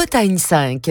Bretagne 5.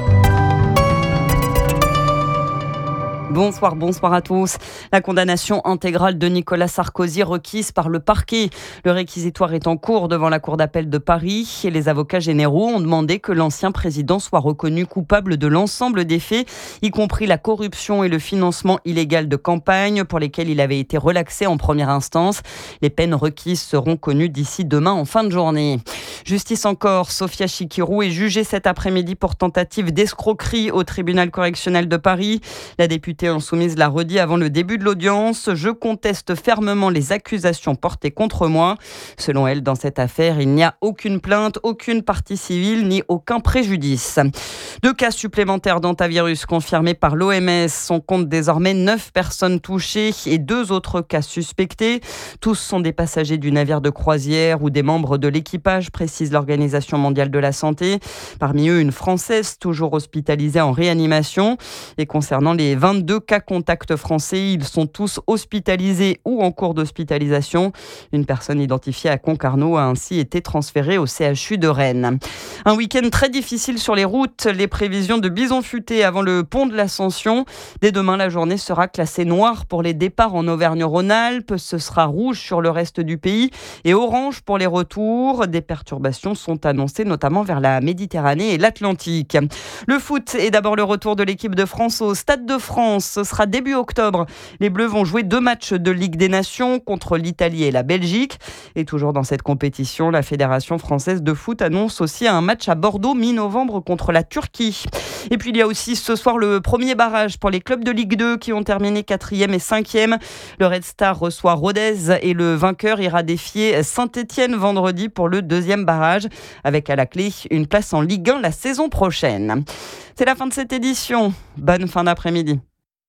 Bonsoir à tous. La condamnation intégrale de Nicolas Sarkozy requise par le parquet. Le réquisitoire est en cours devant la cour d'appel de Paris et les avocats généraux ont demandé que l'ancien président soit reconnu coupable de l'ensemble des faits, y compris la corruption et le financement illégal de campagne pour lesquels il avait été relaxé en première instance. Les peines requises seront connues d'ici demain en fin de journée. Justice encore, Sophia Chikirou est jugée cet après-midi pour tentative d'escroquerie au tribunal correctionnel de Paris. La députée insoumise l'a redit avant le début de l'audience. Je conteste fermement les accusations portées contre moi. Selon elle, dans cette affaire, il n'y a aucune plainte, aucune partie civile, ni aucun préjudice. 2 cas supplémentaires d'hantavirus confirmés par l'OMS. On compte désormais 9 personnes touchées et 2 autres cas suspectés. Tous sont des passagers du navire de croisière ou des membres de l'équipage, précise l'Organisation mondiale de la santé. Parmi eux, une Française toujours hospitalisée en réanimation. Et concernant les 22 cas contacts français, ils sont tous hospitalisés ou en cours d'hospitalisation. Une personne identifiée à Concarneau a ainsi été transférée au CHU de Rennes. Un week-end très difficile sur les routes. Les prévisions de bison futé avant le pont de l'Ascension. Dès demain, la journée sera classée noire pour les départs en Auvergne-Rhône-Alpes. Ce sera rouge sur le reste du pays et orange pour les retours. Des perturbations sont annoncées notamment vers la Méditerranée et l'Atlantique. Le foot est d'abord le retour de l'équipe de France au Stade de France. Ce sera début octobre. Les Bleus vont jouer 2 matchs de Ligue des Nations contre l'Italie et la Belgique. Et toujours dans cette compétition, la Fédération française de foot annonce aussi un match à Bordeaux mi-novembre contre la Turquie. Et puis il y a aussi ce soir le premier barrage pour les clubs de Ligue 2 qui ont terminé 4e et 5e. Le Red Star reçoit Rodez et le vainqueur ira défier Saint-Étienne vendredi pour le 2e barrage, avec à la clé une place en Ligue 1 la saison prochaine. C'est la fin de cette édition. Bonne fin d'après-midi.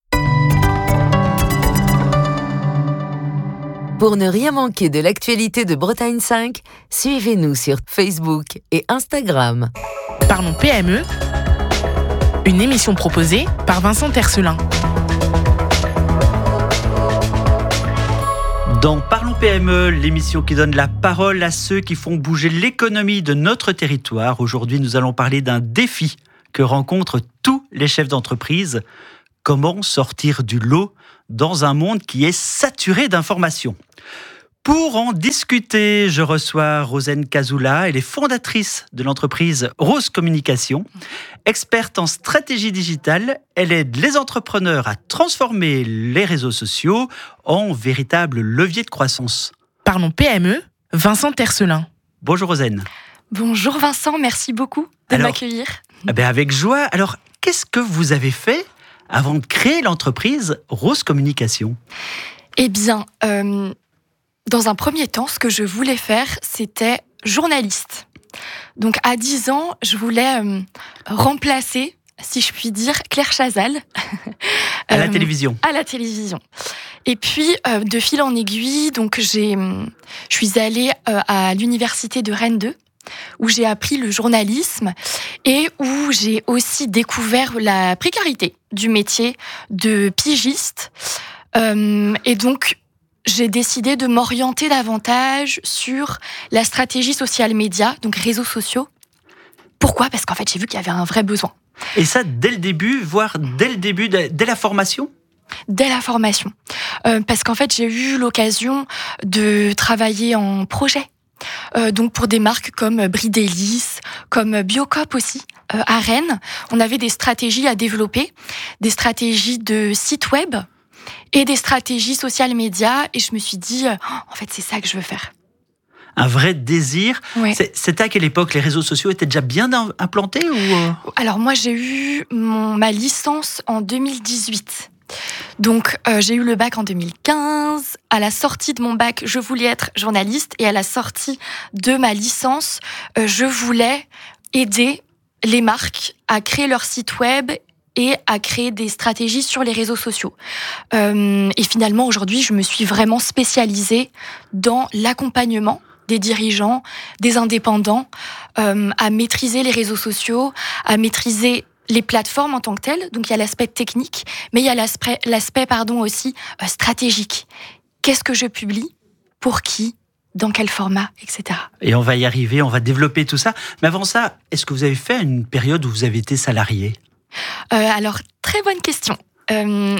Pour ne rien manquer de l'actualité de Bretagne 5, suivez-nous sur Facebook et Instagram. Parlons PME, une émission proposée par Vincent Tercelin. Dans Parlons PME, l'émission qui donne la parole à ceux qui font bouger l'économie de notre territoire. Aujourd'hui, nous allons parler d'un défi que rencontrent tous les chefs d'entreprise. Comment sortir du lot dans un monde qui est saturé d'informations ? Pour en discuter, je reçois Rosen Cazoula. Elle est fondatrice de l'entreprise Rose Communication. Experte en stratégie digitale, elle aide les entrepreneurs à transformer les réseaux sociaux en véritable levier de croissance. Parlons PME, Vincent Tercelin. Bonjour Rosen. Bonjour Vincent, merci beaucoup de m'accueillir. Avec joie. Alors, qu'est-ce que vous avez fait avant de créer l'entreprise Rose Communication ? Eh bien, dans un premier temps, ce que je voulais faire, c'était journaliste. Donc, à 10 ans, je voulais remplacer, si je puis dire, Claire Chazal. À la télévision. À la télévision. Et puis, de fil en aiguille, donc je suis allée à l'université de Rennes 2, où j'ai appris le journalisme et où j'ai aussi découvert la précarité du métier de pigiste. Et donc, j'ai décidé de m'orienter davantage sur la stratégie social média, donc réseaux sociaux. Pourquoi ? Parce qu'en fait, j'ai vu qu'il y avait un vrai besoin. Et ça, dès le début, voire dès la formation ? Dès la formation. Parce qu'en fait, j'ai eu l'occasion de travailler en projet. Donc pour des marques comme Bridelis, comme Biocop aussi, à Rennes. On avait des stratégies à développer, des stratégies de site web et des stratégies social média. Et je me suis dit, en fait, c'est ça que je veux faire. Un vrai désir. Ouais. C'était à quelle époque ? Les réseaux sociaux étaient déjà bien implantés ou... Alors moi, j'ai eu ma licence en 2018. Donc, j'ai eu le bac en 2015. À la sortie de mon bac, je voulais être journaliste. Et à la sortie de ma licence, je voulais aider les marques à créer leur site web et à créer des stratégies sur les réseaux sociaux. Et finalement, aujourd'hui, je me suis vraiment spécialisée dans l'accompagnement des dirigeants, des indépendants, à maîtriser les réseaux sociaux, à maîtriser les plateformes en tant que telles. Donc, il y a l'aspect technique, mais il y a l'aspect aussi stratégique. Qu'est-ce que je publie ? Pour qui ? dans quel format, etc. Et on va y arriver, on va développer tout ça. Mais avant ça, est-ce que vous avez fait une période où vous avez été salarié ? Alors, très bonne question. On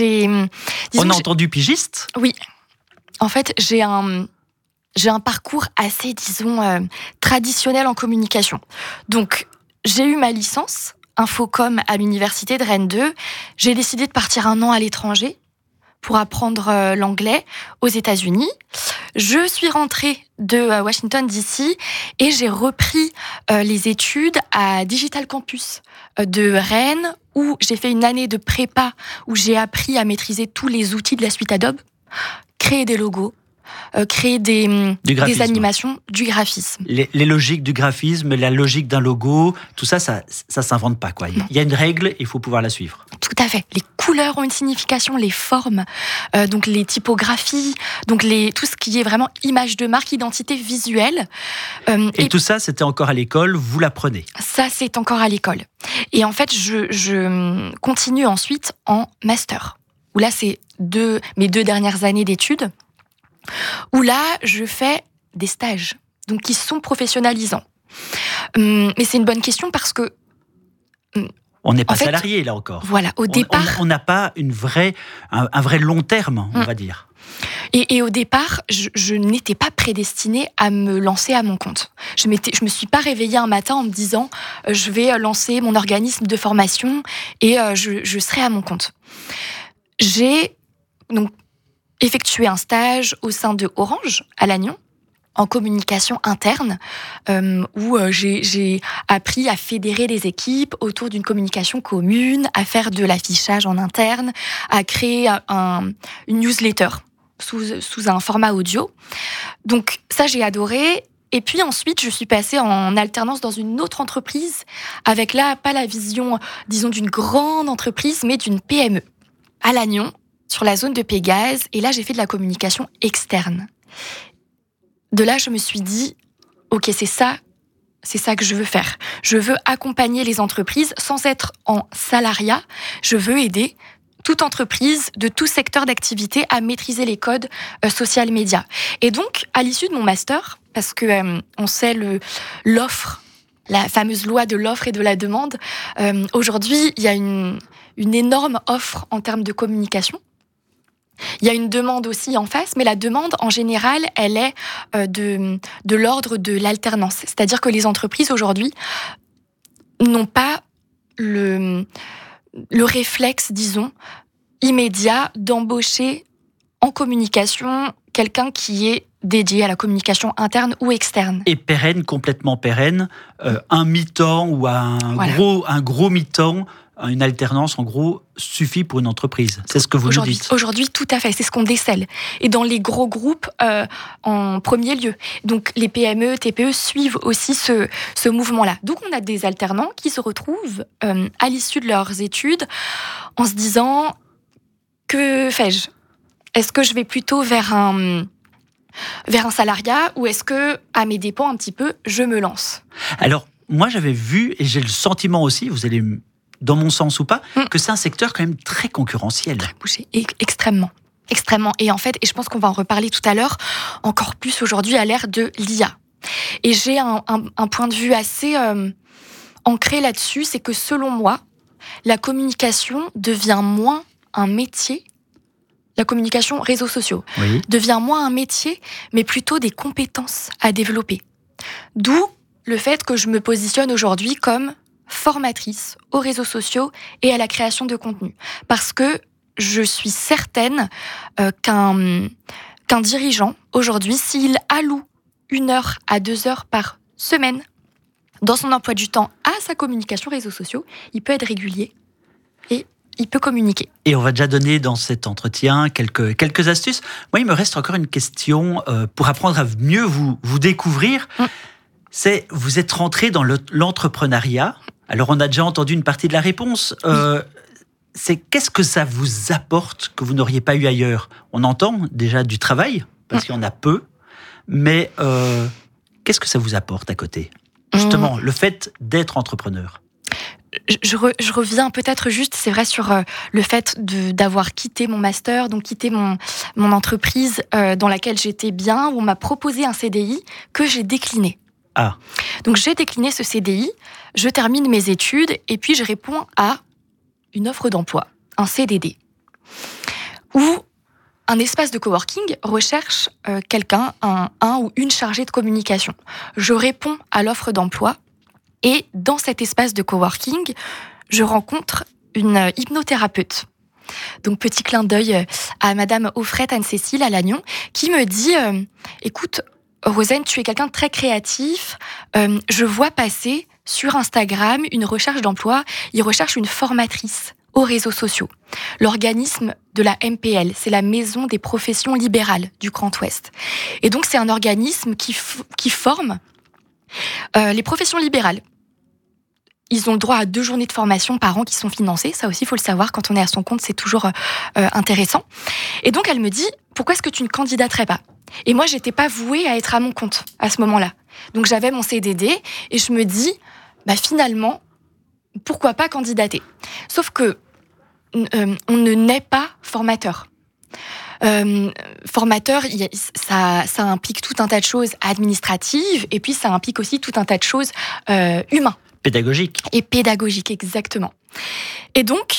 a entendu pigiste ? Oui. En fait, j'ai un parcours assez, traditionnel en communication. Donc, j'ai eu ma licence Infocom à l'université de Rennes 2. J'ai décidé de partir 1 an à l'étranger pour apprendre l'anglais aux États-Unis. Je suis rentrée de Washington DC et j'ai repris les études à Digital Campus de Rennes, où j'ai fait une année de prépa où j'ai appris à maîtriser tous les outils de la suite Adobe, créer des logos, créer des animations, du graphisme. Les logiques du graphisme, la logique d'un logo, tout ça s'invente pas, quoi. Il y a une règle, il faut pouvoir la suivre. Tout à fait. Les couleurs ont une signification, les formes, donc les typographies, donc tout ce qui est vraiment image de marque, identité visuelle. Et tout ça, c'était encore à l'école, vous l'apprenez ? Ça, c'est encore à l'école. Et en fait, je continue ensuite en master, où là, c'est mes 2 dernières années d'études, où là, je fais des stages, donc qui sont professionnalisants. Mais c'est une bonne question parce que... On n'est pas salarié, là encore. Voilà, au départ... On n'a pas un vrai long terme, on va dire. Et au départ, je n'étais pas prédestinée à me lancer à mon compte. Je me suis pas réveillée un matin en me disant je vais lancer mon organisme de formation et je serai à mon compte. J'ai donc effectué un stage au sein de Orange à Lannion, en communication interne, où j'ai appris à fédérer les équipes autour d'une communication commune, à faire de l'affichage en interne, à créer une newsletter sous un format audio. Donc ça, j'ai adoré. Et puis ensuite, je suis passée en alternance dans une autre entreprise, avec là, pas la vision, disons, d'une grande entreprise, mais d'une PME, à Lannion, sur la zone de Pégase. Et là, j'ai fait de la communication externe. De là, je me suis dit, ok, c'est ça que je veux faire. Je veux accompagner les entreprises sans être en salariat. Je veux aider toute entreprise de tout secteur d'activité à maîtriser les codes social media. Et donc, à l'issue de mon master, parce que on sait l'offre, la fameuse loi de l'offre et de la demande, aujourd'hui, il y a une énorme offre en termes de communication. Il y a une demande aussi en face, mais la demande, en général, elle est de l'ordre de l'alternance. C'est-à-dire que les entreprises, aujourd'hui, n'ont pas le réflexe, disons, immédiat d'embaucher en communication quelqu'un qui est dédié à la communication interne ou externe. Et pérenne, complètement pérenne, un mi-temps ou un gros mi-temps, une alternance, en gros, suffit pour une entreprise. C'est ce que vous nous dites. Aujourd'hui, tout à fait. C'est ce qu'on décèle. Et dans les gros groupes, en premier lieu. Donc, les PME, TPE suivent aussi ce mouvement-là. Donc, on a des alternants qui se retrouvent à l'issue de leurs études en se disant, que fais-je ? Est-ce que je vais plutôt vers un salariat ou est-ce que, à mes dépens un petit peu, je me lance ? Alors, moi, j'avais vu, et j'ai le sentiment aussi, vous allez dans mon sens ou pas, que c'est un secteur quand même très concurrentiel. Très bouché, extrêmement. Et en fait, et je pense qu'on va en reparler tout à l'heure, encore plus aujourd'hui à l'ère de l'IA. Et j'ai un point de vue assez ancré là-dessus, c'est que selon moi, la communication devient moins un métier, la communication réseaux sociaux, devient moins un métier, mais plutôt des compétences à développer. D'où le fait que je me positionne aujourd'hui comme formatrice aux réseaux sociaux et à la création de contenu. Parce que je suis certaine qu'un dirigeant, aujourd'hui, s'il alloue 1 heure à 2 heures par semaine dans son emploi du temps à sa communication réseaux sociaux, il peut être régulier et il peut communiquer. Et on va déjà donner dans cet entretien quelques astuces. Moi, il me reste encore une question pour apprendre à mieux vous découvrir. C'est, vous êtes rentré dans l'entrepreneuriat. Alors, on a déjà entendu une partie de la réponse. C'est qu'est-ce que ça vous apporte que vous n'auriez pas eu ailleurs ? On entend déjà du travail, parce qu'il y en a peu. Mais qu'est-ce que ça vous apporte à côté ? Justement, le fait d'être entrepreneur. je reviens peut-être juste, c'est vrai, sur le fait d'avoir quitté mon master, donc quitté mon entreprise dans laquelle j'étais bien, où on m'a proposé un CDI que j'ai décliné. Ah. Donc j'ai décliné ce CDI, je termine mes études et puis je réponds à une offre d'emploi, un CDD, où un espace de coworking recherche quelqu'un, un ou une chargée de communication. Je réponds à l'offre d'emploi et dans cet espace de coworking, je rencontre une hypnothérapeute. Donc petit clin d'œil à Madame Offrette Anne-Cécile à Lannion, qui me dit écoute, Rosen, tu es quelqu'un de très créatif. Je vois passer sur Instagram une recherche d'emploi. Il recherche une formatrice aux réseaux sociaux. L'organisme de la MPL, c'est la Maison des professions libérales du Grand Ouest. Et donc, c'est un organisme qui forme les professions libérales. Ils ont le droit à 2 journées de formation par an qui sont financées. Ça aussi, il faut le savoir. Quand on est à son compte, c'est toujours intéressant. Et donc, elle me dit, pourquoi est-ce que tu ne candidaterais pas ? Et moi, j'étais pas vouée à être à mon compte à ce moment-là. Donc, j'avais mon CDD et je me dis, finalement, pourquoi pas candidater ? Sauf que on ne naît pas formateur. Formateur, ça implique tout un tas de choses administratives et puis ça implique aussi tout un tas de choses humaines. Pédagogique. Et pédagogique, exactement. Et donc,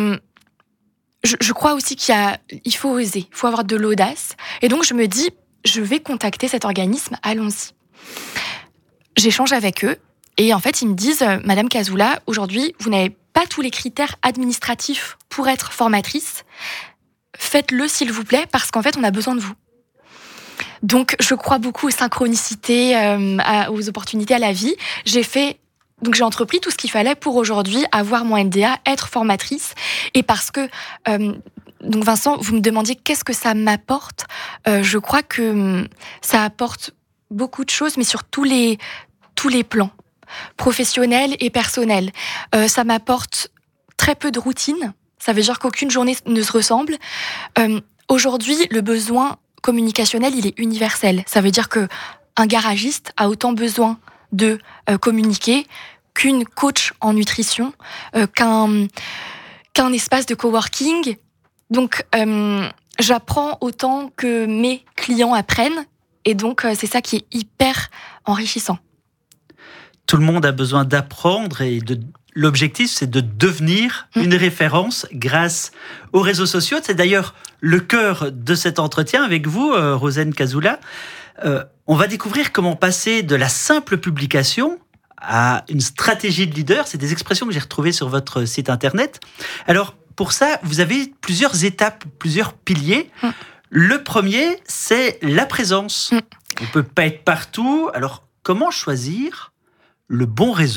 je crois aussi il faut oser, il faut avoir de l'audace. Et donc, je me dis, je vais contacter cet organisme, allons-y. J'échange avec eux et en fait, ils me disent, Madame Cazoula, aujourd'hui, vous n'avez pas tous les critères administratifs pour être formatrice. Faites-le, s'il vous plaît, parce qu'en fait, on a besoin de vous. Donc, je crois beaucoup aux synchronicités, aux opportunités à la vie. Donc j'ai entrepris tout ce qu'il fallait pour aujourd'hui avoir mon NDA, être formatrice. Et parce que, donc Vincent, vous me demandiez qu'est-ce que ça m'apporte. Je crois que ça apporte beaucoup de choses, mais sur tous les plans, professionnels et personnels. Ça m'apporte très peu de routine. Ça veut dire qu'aucune journée ne se ressemble. Aujourd'hui, le besoin communicationnel, il est universel. Ça veut dire que un garagiste a autant besoin de communiquer qu'une coach en nutrition, qu'un espace de coworking. Donc, j'apprends autant que mes clients apprennent. Et donc, c'est ça qui est hyper enrichissant. Tout le monde a besoin d'apprendre et l'objectif, c'est de devenir une référence grâce aux réseaux sociaux. C'est d'ailleurs le cœur de cet entretien avec vous, Rosen Cazoula. On va découvrir comment passer de la simple publication à une stratégie de leader. C'est des expressions que j'ai retrouvées sur votre site internet. Alors, pour ça, vous avez plusieurs étapes, plusieurs piliers. Le premier, c'est la présence. On ne peut pas être partout. Alors, comment choisir le bon réseau ?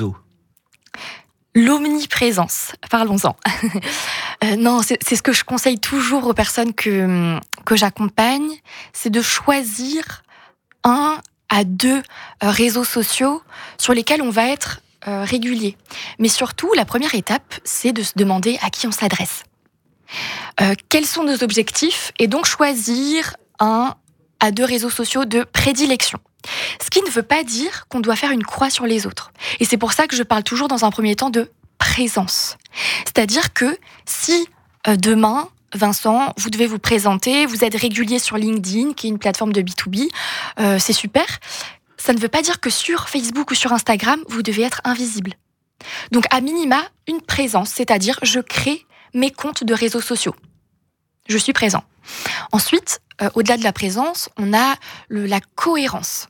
L'omniprésence, parlons-en. Non, c'est ce que je conseille toujours aux personnes que j'accompagne, c'est de choisir 1 à 2 réseaux sociaux sur lesquels on va être régulier. Mais surtout, la première étape, c'est de se demander à qui on s'adresse. Quels sont nos objectifs ? Et donc choisir 1 à 2 réseaux sociaux de prédilection. Ce qui ne veut pas dire qu'on doit faire une croix sur les autres. Et c'est pour ça que je parle toujours dans un premier temps de présence. C'est-à-dire que si demain, Vincent, vous devez vous présenter, vous êtes régulier sur LinkedIn, qui est une plateforme de B2B, c'est super. Ça ne veut pas dire que sur Facebook ou sur Instagram, vous devez être invisible. Donc, à minima, une présence, c'est-à-dire je crée mes comptes de réseaux sociaux. Je suis présent. Ensuite, au-delà de la présence, on a la cohérence.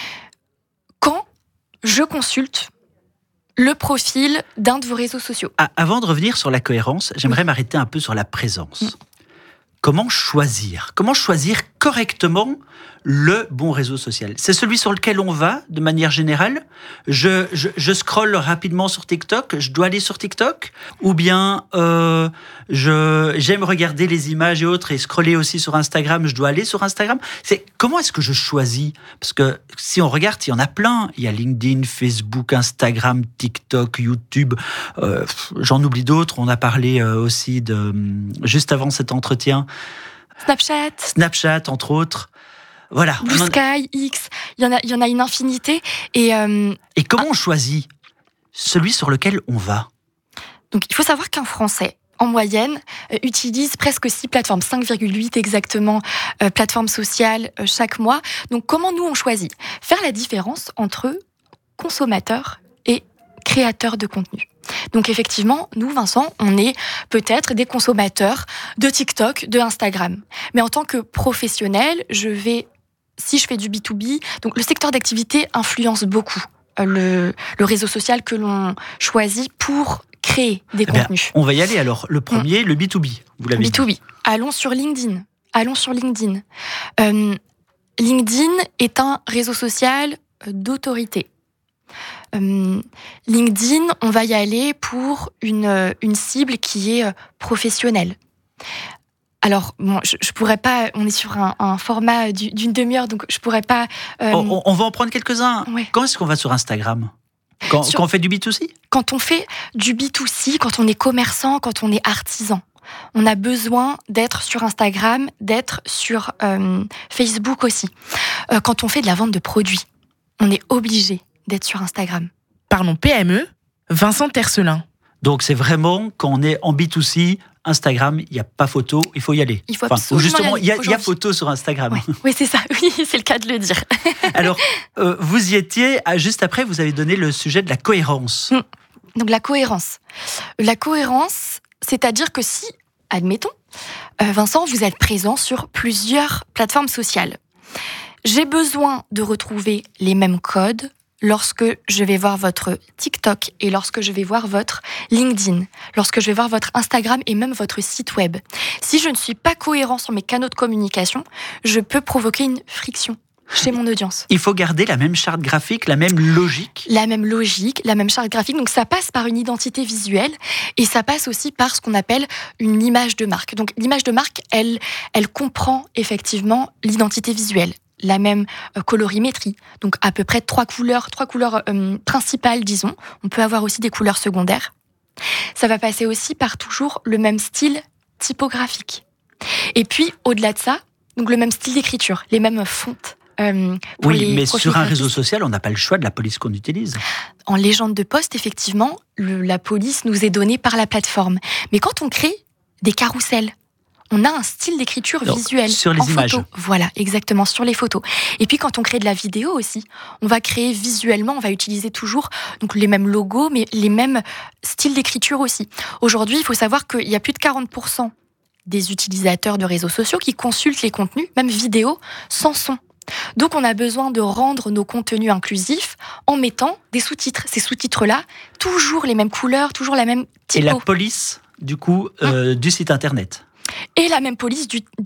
Quand je consulte le profil d'un de vos réseaux sociaux. Avant de revenir sur la cohérence, j'aimerais m'arrêter un peu sur la présence. Comment choisir correctement le bon réseau social ? C'est celui sur lequel on va, de manière générale. Je scrolle rapidement sur TikTok, je dois aller sur TikTok. Ou bien j'aime regarder les images et autres et scroller aussi sur Instagram, je dois aller sur Instagram. Comment est-ce que je choisis ? Parce que si on regarde, il y en a plein. Il y a LinkedIn, Facebook, Instagram, TikTok, YouTube. J'en oublie d'autres. On a parlé aussi juste avant cet entretien. Snapchat, entre autres. Voilà. Blue Sky, X, il y en a une infinité. Et comment on choisit celui sur lequel on va ? Donc, il faut savoir qu'un Français, en moyenne, utilise presque 6 plateformes, 5,8 exactement, plateformes sociales chaque mois. Donc, comment nous, on choisit ? Faire la différence entre consommateurs et créateurs de contenu. Donc, effectivement, nous, Vincent, on est peut-être des consommateurs de TikTok, de Instagram. Mais en tant que professionnel, si je fais du B2B, donc le secteur d'activité influence beaucoup le réseau social que l'on choisit pour créer des contenus. On va y aller alors. Le premier, le B2B, vous l'avez dit. B2B. Allons sur LinkedIn. LinkedIn est un réseau social d'autorité. LinkedIn, on va y aller pour une cible qui est professionnelle. Alors, bon, je pourrais pas, on est sur un format d'une demi-heure, donc je pourrais pas... On va en prendre quelques-uns. Ouais. Quand est-ce qu'on va sur Instagram ? Quand on fait du B2C ? Quand on fait du B2C, quand on est commerçant, quand on est artisan, on a besoin d'être sur Instagram, d'être sur Facebook aussi. Quand on fait de la vente de produits, on est obligé d'être sur Instagram. Parlons PME, Vincent Tercelin. Donc c'est vraiment, quand on est en B2C, Instagram, il n'y a pas photo, il faut y aller. Il faut absolument justement, y aller il y a photo sur Instagram. Oui, c'est ça, oui, c'est le cas de le dire. Alors, vous y étiez, juste après, vous avez donné le sujet de la cohérence. Donc la cohérence. La cohérence, c'est-à-dire que si, admettons, Vincent, vous êtes présent sur plusieurs plateformes sociales, j'ai besoin de retrouver les mêmes codes lorsque je vais voir votre TikTok et lorsque je vais voir votre LinkedIn, lorsque je vais voir votre Instagram et même votre site web. Si je ne suis pas cohérent sur mes canaux de communication, je peux provoquer une friction chez mon audience. Il faut garder la même charte graphique, la même logique. La même logique, la même charte graphique. Donc ça passe par une identité visuelle et ça passe aussi par ce qu'on appelle une image de marque. Donc l'image de marque, elle comprend effectivement l'identité visuelle. La même colorimétrie, donc à peu près trois couleurs principales, disons. On peut avoir aussi des couleurs secondaires. Ça va passer aussi par toujours le même style typographique. Et puis, au-delà de ça, donc le même style d'écriture, les mêmes fontes. Oui, mais sur un réseau social, on n'a pas le choix de la police qu'on utilise. En légende de poste, effectivement, la police nous est donnée par la plateforme. Mais quand on crée des carousels, on a un style d'écriture visuelle. Sur les images. Photo. Voilà, exactement, sur les photos. Et puis quand on crée de la vidéo aussi, on va créer visuellement, on va utiliser toujours donc, les mêmes logos, mais les mêmes styles d'écriture aussi. Aujourd'hui, il faut savoir qu'il y a plus de 40% des utilisateurs de réseaux sociaux qui consultent les contenus, même vidéo, sans son. Donc on a besoin de rendre nos contenus inclusifs en mettant des sous-titres. Ces sous-titres-là, toujours les mêmes couleurs, toujours la même typo. Et la police, du coup, du site internet. Et la même police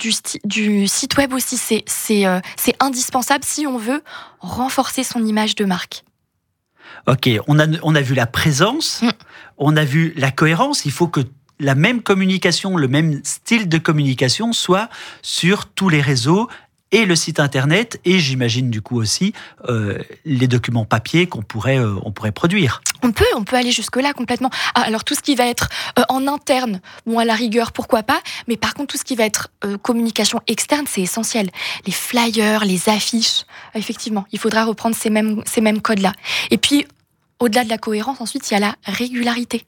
du site web aussi, c'est indispensable si on veut renforcer son image de marque. Ok, on a vu la présence, on a vu la cohérence. Il faut que la même communication, le même style de communication soit sur tous les réseaux et le site internet, et j'imagine du coup aussi les documents papier qu'on pourrait produire. On peut aller jusque-là complètement. Alors tout ce qui va être en interne, bon à la rigueur, pourquoi pas, mais par contre tout ce qui va être communication externe, c'est essentiel. Les flyers, les affiches, effectivement, il faudra reprendre ces mêmes codes-là. Et puis, au-delà de la cohérence, ensuite, il y a la régularité.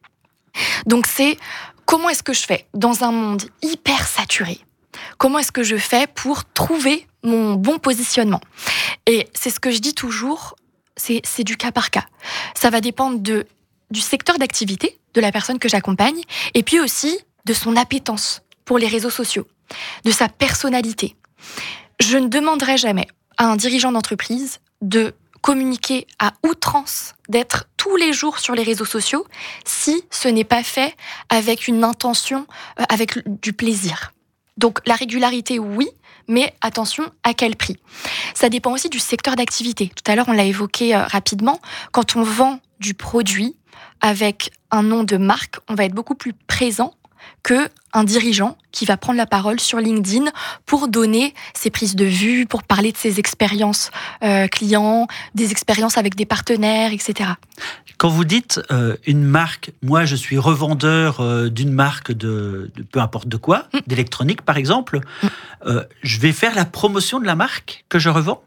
Donc c'est, comment est-ce que je fais dans un monde hyper saturé ? Comment est-ce que je fais pour trouver mon bon positionnement ? Et c'est ce que je dis toujours, c'est du cas par cas. Ça va dépendre du secteur d'activité de la personne que j'accompagne et puis aussi de son appétence pour les réseaux sociaux, de sa personnalité. Je ne demanderai jamais à un dirigeant d'entreprise de communiquer à outrance, d'être tous les jours sur les réseaux sociaux si ce n'est pas fait avec une intention, avec du plaisir. Donc la régularité, oui, mais attention, à quel prix ? Ça dépend aussi du secteur d'activité. Tout à l'heure, on l'a évoqué rapidement. Quand on vend du produit avec un nom de marque, on va être beaucoup plus présent qu'un dirigeant qui va prendre la parole sur LinkedIn pour donner ses prises de vue, pour parler de ses expériences clients, des expériences avec des partenaires, etc. Quand vous dites une marque, moi je suis revendeur d'une marque de peu importe de quoi, d'électronique par exemple, je vais faire la promotion de la marque que je revends ?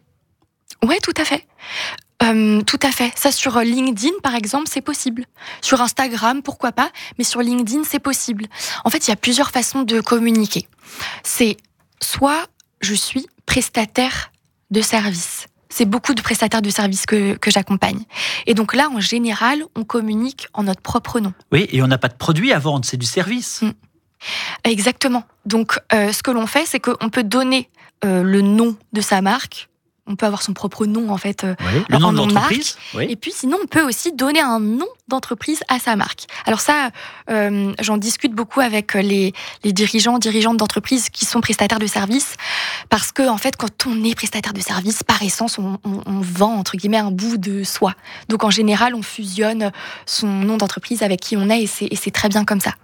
Ouais, tout à fait. Tout à fait. Ça, sur LinkedIn, par exemple, c'est possible. Sur Instagram, pourquoi pas, mais sur LinkedIn, c'est possible. En fait, il y a plusieurs façons de communiquer. C'est soit je suis prestataire de service. C'est beaucoup de prestataires de services que j'accompagne. Et donc là, en général, on communique en notre propre nom. Oui, et on n'a pas de produit à vendre, c'est du service. Exactement. Donc, ce que l'on fait, c'est qu'on peut donner le nom de sa marque. On peut avoir son propre nom, en fait, le nom en de nom de l'entreprise. marque. Oui. Et puis, sinon, on peut aussi donner un nom d'entreprise à sa marque. Alors ça, j'en discute beaucoup avec les dirigeantes d'entreprises qui sont prestataires de services, parce que, en fait, quand on est prestataire de services, par essence, on vend, entre guillemets, un bout de soi. Donc, en général, on fusionne son nom d'entreprise avec qui on est, et c'est très bien comme ça.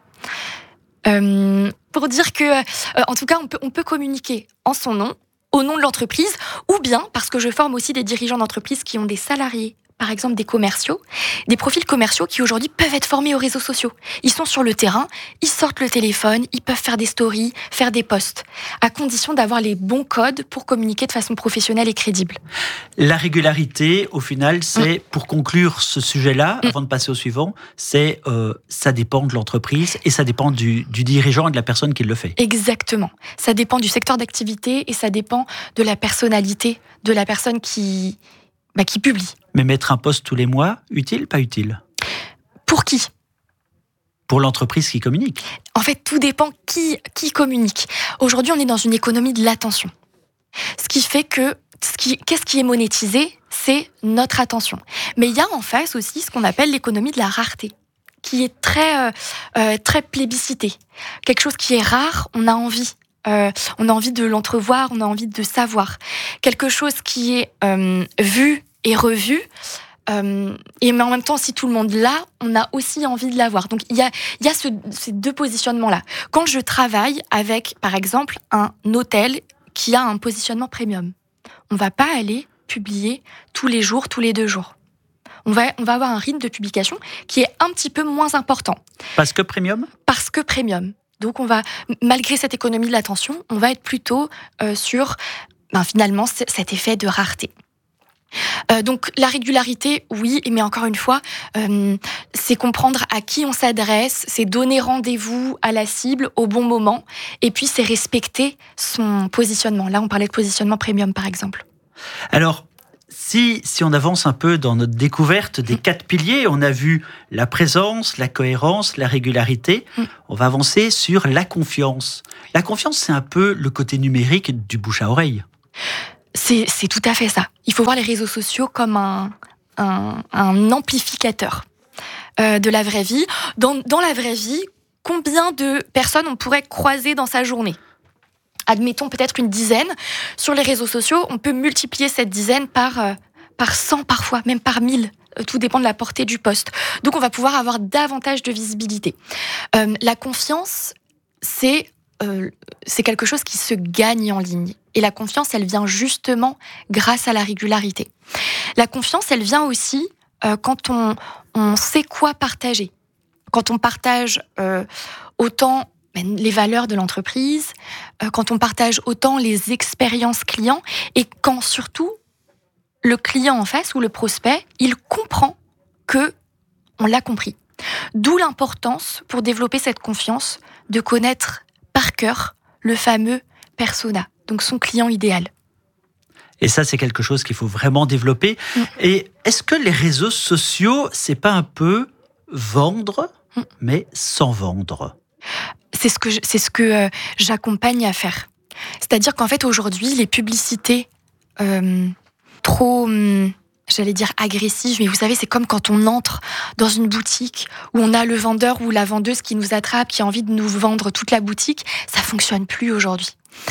Pour dire que, en tout cas, on peut communiquer en son nom, au nom de l'entreprise, ou bien, parce que je forme aussi des dirigeants d'entreprise qui ont des salariés, par exemple des commerciaux, des profils commerciaux qui aujourd'hui peuvent être formés aux réseaux sociaux. Ils sont sur le terrain, ils sortent le téléphone, ils peuvent faire des stories, faire des posts, à condition d'avoir les bons codes pour communiquer de façon professionnelle et crédible. La régularité, au final, c'est, pour conclure ce sujet-là, avant de passer au suivant, c'est ça dépend de l'entreprise et ça dépend du dirigeant et de la personne qui le fait. Exactement. Ça dépend du secteur d'activité et ça dépend de la personnalité de la personne qui publie. Mais mettre un post tous les mois, utile, pas utile? Pour qui? Pour l'entreprise qui communique. En fait, tout dépend qui communique. Aujourd'hui, on est dans une économie de l'attention. Ce qui fait que, qu'est-ce qui est monétisé? C'est notre attention. Mais il y a en face aussi ce qu'on appelle l'économie de la rareté, qui est très plébiscitée. Quelque chose qui est rare, on a envie. On a envie de l'entrevoir, on a envie de savoir. Quelque chose qui est vu et revu, mais en même temps, si tout le monde l'a, on a aussi envie de l'avoir. Donc, il y a ces deux positionnements-là. Quand je travaille avec, par exemple, un hôtel qui a un positionnement premium, on ne va pas aller publier tous les jours, tous les 2 jours. On va avoir un rythme de publication qui est un petit peu moins important. Parce que premium ? Parce que premium. Donc, on va, malgré cette économie de l'attention, on va être plutôt sur, finalement, cet effet de rareté. Donc, la régularité, oui, mais encore une fois, c'est comprendre à qui on s'adresse, c'est donner rendez-vous à la cible au bon moment, et puis c'est respecter son positionnement. Là, on parlait de positionnement premium, par exemple. Alors, si on avance un peu dans notre découverte des 4 piliers, on a vu la présence, la cohérence, la régularité, on va avancer sur la confiance. La confiance, c'est un peu le côté numérique du bouche à oreille. C'est tout à fait ça. Il faut voir les réseaux sociaux comme un amplificateur de la vraie vie. Dans la vraie vie, combien de personnes on pourrait croiser dans sa journée ? Admettons peut-être une dizaine. Sur les réseaux sociaux, on peut multiplier cette dizaine par 100 parfois, même par 1000. Tout dépend de la portée du post. Donc on va pouvoir avoir davantage de visibilité. La confiance, c'est quelque chose qui se gagne en ligne. Et la confiance, elle vient justement grâce à la régularité. La confiance, elle vient aussi quand on sait quoi partager. Quand on partage autant les valeurs de l'entreprise, quand on partage autant les expériences clients, et quand surtout le client en face ou le prospect, il comprend que on l'a compris. D'où l'importance, pour développer cette confiance, de connaître par cœur le fameux persona, donc son client idéal. Et ça, c'est quelque chose qu'il faut vraiment développer. Et est-ce que les réseaux sociaux, c'est pas un peu vendre, mais sans vendre ? C'est ce que j'accompagne à faire. C'est-à-dire qu'en fait, aujourd'hui, les publicités trop, j'allais dire agressives, mais vous savez, c'est comme quand on entre dans une boutique où on a le vendeur ou la vendeuse qui nous attrape, qui a envie de nous vendre toute la boutique. Ça fonctionne plus aujourd'hui.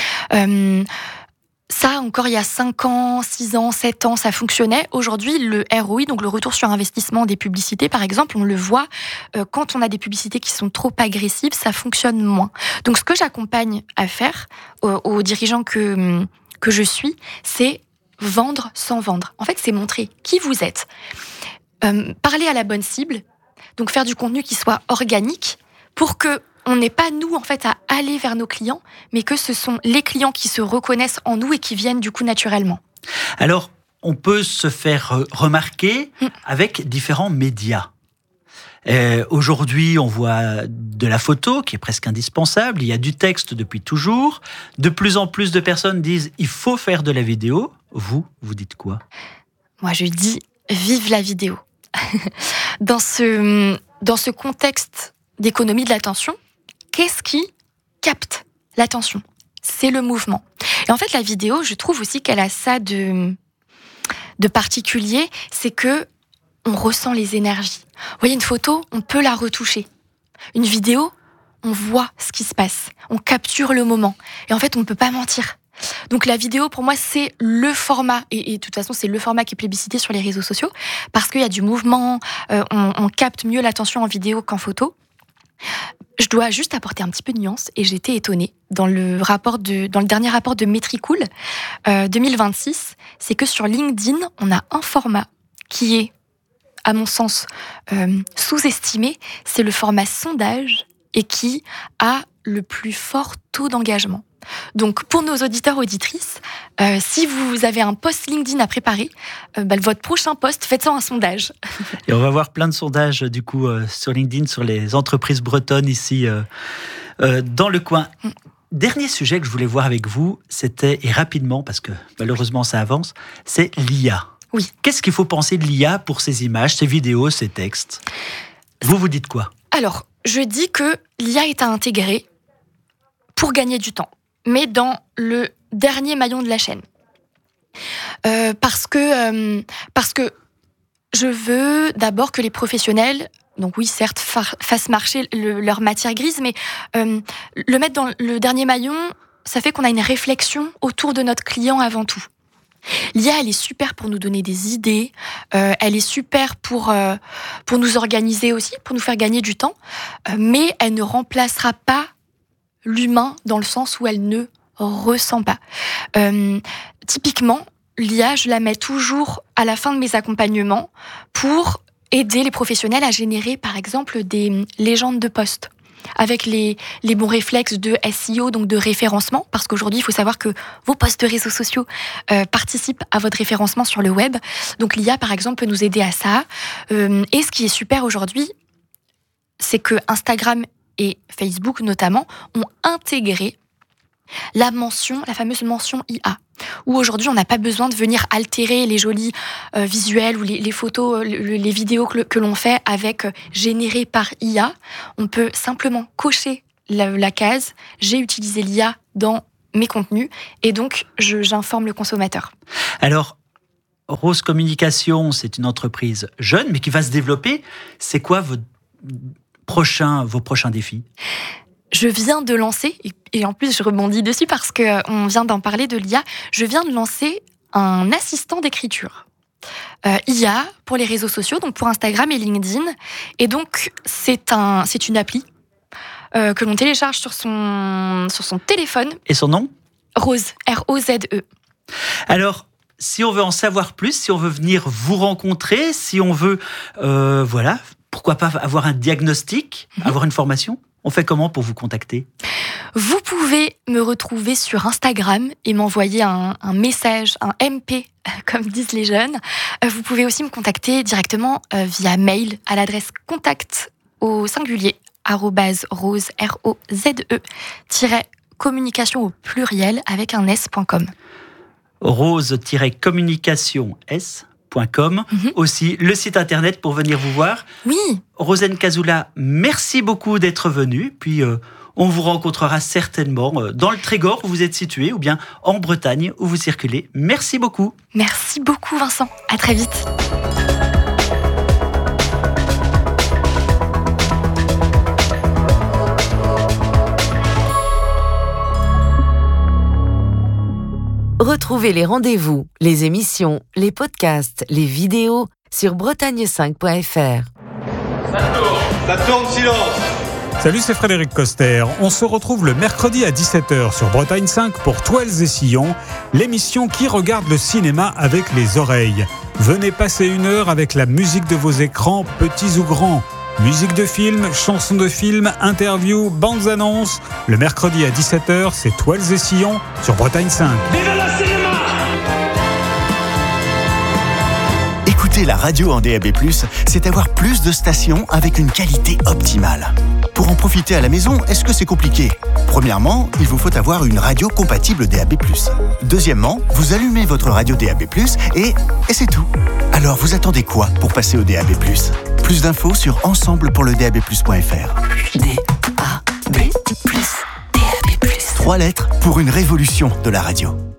Ça, encore il y a 5 ans, 6 ans, 7 ans, ça fonctionnait. Aujourd'hui, le ROI, donc le retour sur investissement des publicités, par exemple, on le voit, quand on a des publicités qui sont trop agressives, ça fonctionne moins. Donc, ce que j'accompagne à faire aux dirigeants que je suis, c'est vendre sans vendre. En fait, c'est montrer qui vous êtes. Parler à la bonne cible, donc faire du contenu qui soit organique, pour que on n'est pas, nous, en fait, à aller vers nos clients, mais que ce sont les clients qui se reconnaissent en nous et qui viennent, du coup, naturellement. Alors, on peut se faire remarquer avec différents médias. Aujourd'hui, on voit de la photo qui est presque indispensable. Il y a du texte depuis toujours. De plus en plus de personnes disent il faut faire de la vidéo. Vous dites quoi ? Moi, je dis vive la vidéo. Dans ce contexte d'économie de l'attention, qu'est-ce qui capte l'attention ? C'est le mouvement. Et en fait, la vidéo, je trouve aussi qu'elle a ça de particulier, c'est que on ressent les énergies. Vous voyez, une photo, on peut la retoucher. Une vidéo, on voit ce qui se passe. On capture le moment. Et en fait, on ne peut pas mentir. Donc la vidéo, pour moi, c'est le format. Et de toute façon, c'est le format qui est plébiscité sur les réseaux sociaux. Parce qu'il y a du mouvement, on capte mieux l'attention en vidéo qu'en photo. Je dois juste apporter un petit peu de nuance. Et j'étais étonnée. Dans le dernier rapport de Metricool 2026, c'est que sur LinkedIn, on a un format qui est, à mon sens, sous-estimé, c'est le format sondage et qui a le plus fort taux d'engagement. Donc, pour nos auditeurs, auditrices, si vous avez un post LinkedIn à préparer, votre prochain post, faites ça en sondage. Et on va voir plein de sondages, du coup, sur LinkedIn, sur les entreprises bretonnes ici, dans le coin. Dernier sujet que je voulais voir avec vous, c'était, et rapidement, parce que malheureusement ça avance, c'est l'IA. Oui. Qu'est-ce qu'il faut penser de l'IA pour ces images, ces vidéos, ces textes ? Vous dites quoi ? Alors, je dis que l'IA est à intégrer pour gagner du temps, mais dans le dernier maillon de la chaîne. Parce que je veux d'abord que les professionnels, donc oui, certes, fassent marcher leur matière grise, mais le mettre dans le dernier maillon, ça fait qu'on a une réflexion autour de notre client avant tout. L'IA, elle est super pour nous donner des idées, elle est super pour nous organiser aussi, pour nous faire gagner du temps, mais elle ne remplacera pas l'humain dans le sens où elle ne ressent pas. Typiquement, l'IA, je la mets toujours à la fin de mes accompagnements pour aider les professionnels à générer, par exemple, des légendes de poste. Avec les bons réflexes de SEO, donc de référencement, parce qu'aujourd'hui, il faut savoir que vos posts de réseaux sociaux participent à votre référencement sur le web. Donc l'IA, par exemple, peut nous aider à ça. Et ce qui est super aujourd'hui, c'est que Instagram et Facebook, notamment, ont intégré la fameuse mention IA, où aujourd'hui, on n'a pas besoin de venir altérer les jolis visuels ou les photos, les vidéos que l'on fait avec généré par IA. On peut simplement cocher la case « J'ai utilisé l'IA dans mes contenus » et donc j'informe le consommateur. Alors, Rose Communication, c'est une entreprise jeune, mais qui va se développer. C'est quoi vos prochains défis ? Je viens de lancer, et en plus je rebondis dessus parce qu'on vient d'en parler de l'IA, je viens de lancer un assistant d'écriture. IA pour les réseaux sociaux, donc pour Instagram et LinkedIn. Et donc c'est une appli que l'on télécharge sur son téléphone. Et son nom ? Rose, R-O-Z-E. Alors, si on veut en savoir plus, si on veut venir vous rencontrer, si on veut, pourquoi pas avoir un diagnostic, avoir une formation ? On fait comment pour vous contacter ? Vous pouvez me retrouver sur Instagram et m'envoyer un message, un MP, comme disent les jeunes. Vous pouvez aussi me contacter directement via mail à l'adresse contact au singulier @rose, rose-communication au pluriel avec un s.com. Rose-communication s.com. Aussi le site internet pour venir vous voir. Oui. Rosen Cazoula, merci beaucoup d'être venue. Puis on vous rencontrera certainement dans le Trégor où vous êtes situé ou bien en Bretagne où vous circulez. Merci beaucoup. Merci beaucoup Vincent. À très vite. Retrouvez les rendez-vous, les émissions, les podcasts, les vidéos sur bretagne5.fr. Ça tourne, silence. Salut, c'est Frédéric Coster. On se retrouve le mercredi à 17h sur Bretagne 5 pour Toiles et Sillons, l'émission qui regarde le cinéma avec les oreilles. Venez passer une heure avec la musique de vos écrans, petits ou grands. Musique de film, chansons de film, interviews, bandes annonces. Le mercredi à 17h, c'est Toiles et Sillons sur Bretagne 5. Vive le cinéma! Écouter la radio en DAB+, c'est avoir plus de stations avec une qualité optimale. Pour en profiter à la maison, est-ce que c'est compliqué ? Premièrement, il vous faut avoir une radio compatible DAB+. Deuxièmement, vous allumez votre radio DAB+, et c'est tout. Alors vous attendez quoi pour passer au DAB+? Plus d'infos sur ensemblepourledab+.fr. DAB+. 3 lettres pour une révolution de la radio.